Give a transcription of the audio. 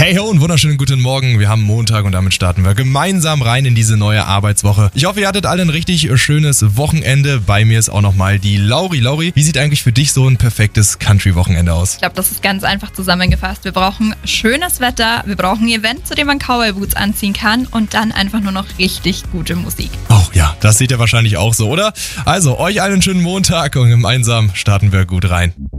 Hey ho und wunderschönen guten Morgen. Wir haben Montag und damit starten wir gemeinsam rein in diese neue Arbeitswoche. Ich hoffe, ihr hattet alle ein richtig schönes Wochenende. Bei mir ist auch nochmal die Lauri. Lauri, wie sieht eigentlich für dich so ein perfektes Country-Wochenende aus? Ich glaube, das ist ganz einfach zusammengefasst. Wir brauchen schönes Wetter, wir brauchen ein Event, zu dem man Cowboy-Boots anziehen kann und dann einfach nur noch richtig gute Musik. Oh ja, das seht ihr wahrscheinlich auch so, oder? Also, euch allen einen schönen Montag und gemeinsam starten wir gut rein.